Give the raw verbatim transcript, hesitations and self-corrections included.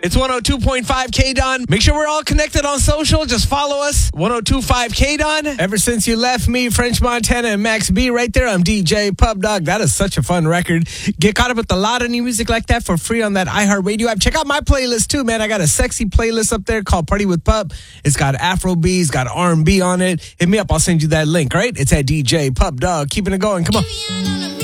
It's one oh two point five K-Don. Make sure we're all connected on social. Just follow us. one oh two point five K-Don. Ever since you left me, French Montana and Max B right there. I'm D J Pub Dog. That is such a fun record. Get caught up with a lot of new music like that for free on that iHeartRadio app. Check out my playlist too, man. I got a sexy playlist up there called Party with Pup. It's got Afrobeat, it's got R and B on it. Hit me up. I'll send you that link, right? It's at D J Pub Dog. Keeping it going. Come on.